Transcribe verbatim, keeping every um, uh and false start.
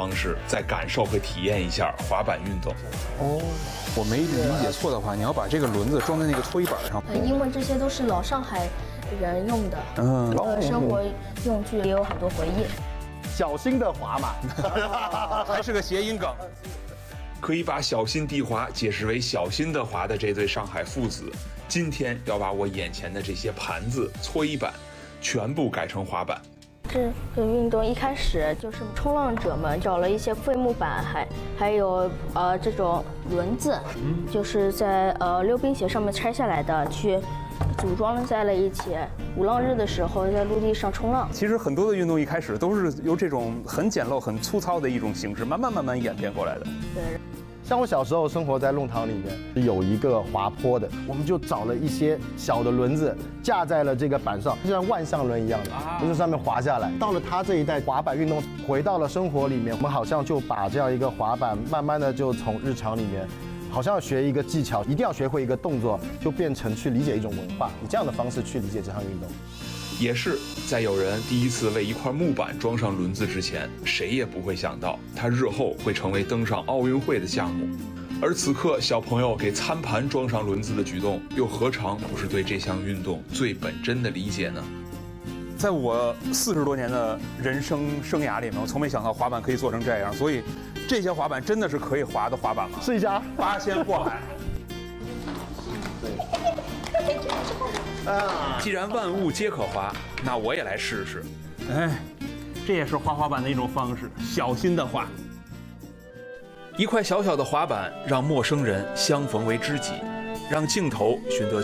方式，再感受和体验一下滑板运动。 哦，我没理解错的话，你要把这个轮子装在那个搓衣板上。 因为这些都是老上海人用的， 嗯， 生活用具也有很多回忆。 小心的滑嘛， 还是个谐音梗。 可以把小心地滑解释为小心的滑的这对上海父子，今天要把我眼前的这些盘子、搓衣板，全部改成滑板。 这个运动一开始就是冲浪者们找了一些废木板，还还有呃这种轮子，就是在呃溜冰鞋上面拆下来的，去组装在了一起。鼓浪日的时候在陆地上冲浪。 其实很多的运动一开始都是由这种很简陋、很粗糙的一种形式，慢慢慢慢演变过来的。 对。 像我小时候生活在弄堂里面，有一个滑坡的，我们就找了一些小的轮子架在了这个板上，就像万向轮一样的，从这上面滑下来。到了他这一代滑板运动回到了生活里面，我们好像就把这样一个滑板慢慢的就从日常里面，好像要学一个技巧，一定要学会一个动作，就变成去理解一种文化，以这样的方式去理解这项运动。 也是在有人第一次为一块木板装上轮子之前，谁也不会想到它日后会成为登上奥运会的项目。而此刻小朋友给餐盘装上轮子的举动，又何尝不是对这项运动最本真的理解呢？ 在我四十多年的人生生涯里面，我从没想到滑板可以做成这样，所以这些滑板真的是可以滑的滑板吗？ 试一下， 八仙过海。 既然万物皆可滑，那我也来试试。 哎，这也是滑滑板的一种方式，小心的滑。 一块小小的滑板，让陌生人相逢为知己，让镜头寻得